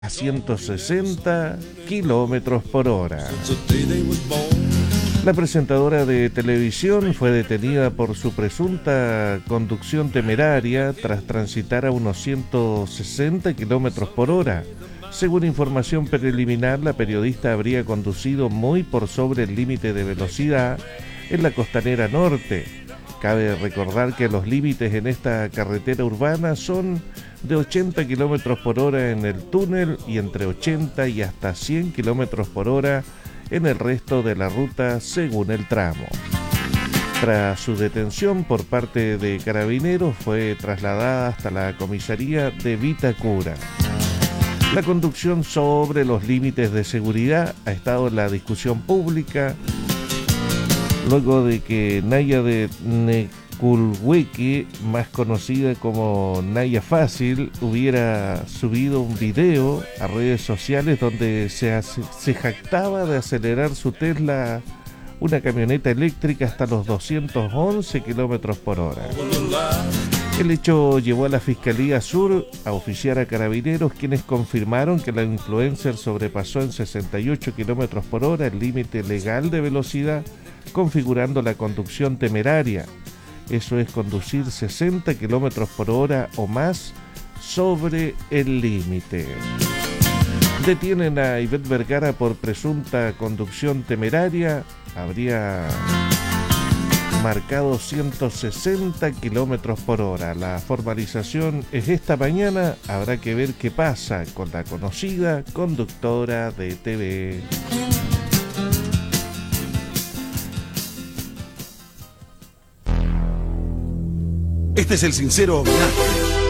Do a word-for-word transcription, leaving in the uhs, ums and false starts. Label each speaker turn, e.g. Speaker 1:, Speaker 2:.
Speaker 1: a ciento sesenta kilómetros por hora. La presentadora de televisión fue detenida por su presunta conducción temeraria tras transitar a unos ciento sesenta kilómetros por hora. Según información preliminar, la periodista habría conducido muy por sobre el límite de velocidad en la Costanera Norte. Cabe recordar que los límites en esta carretera urbana son de ochenta kilómetros por hora en el túnel y entre ochenta y hasta cien kilómetros por hora en el resto de la ruta según el tramo. Tras su detención por parte de Carabineros, fue trasladada hasta la comisaría de Vitacura. La conducción sobre los límites de seguridad ha estado en la discusión pública luego de que Naya de Neculhueque, más conocida como Naya Fácil, hubiera subido un video a redes sociales donde se, hace, se jactaba de acelerar su Tesla, una camioneta eléctrica, hasta los doscientos once kilómetros por hora. El hecho llevó a la Fiscalía Sur a oficiar a Carabineros, quienes confirmaron que la influencer sobrepasó en sesenta y ocho kilómetros por hora el límite legal de velocidad, configurando la conducción temeraria. Eso es conducir sesenta kilómetros por hora o más sobre el límite. Detienen a Ivette Vergara por presunta conducción temeraria. Habría marcado ciento sesenta kilómetros por hora. La formalización es esta mañana. Habrá que ver qué pasa con la conocida conductora de T V.
Speaker 2: Este es el sincero homenaje